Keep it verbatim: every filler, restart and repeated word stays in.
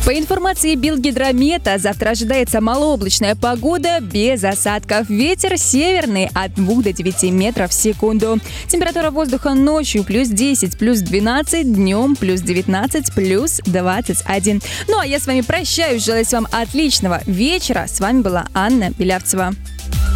По информации Белгидромета, завтра ожидается малооблачная погода без осадков. Ветер северный от двух до девяти метров в секунду. Температура воздуха ночью плюс десять, плюс двенадцать, днем плюс девятнадцать, плюс двадцать один. Ну а я с вами прощаюсь, желаю вам отличного вечера. С вами была Анна Белявцева.